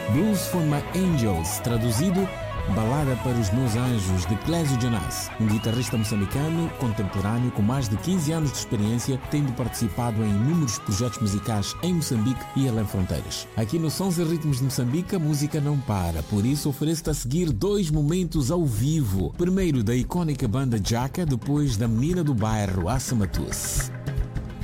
Blues for My Angels, traduzido Balada para os Meus Anjos, de Clésio Janás, um guitarrista moçambicano contemporâneo com mais de 15 anos de experiência, tendo participado em inúmeros projetos musicais em Moçambique e além fronteiras. Aqui no Sons e Ritmos de Moçambique a música não para, por isso ofereço-te a seguir 2 momentos ao vivo. Primeiro da icônica banda Jaca, depois da menina do bairro, Assamatus.